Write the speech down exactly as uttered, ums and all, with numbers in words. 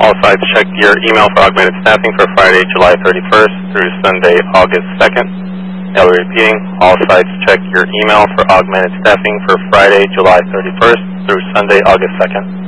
All sites check your email for augmented staffing for Friday, July thirty-first through Sunday, August second. I'll be repeating, all sites check your email for augmented staffing for Friday, July thirty-first through Sunday, August second.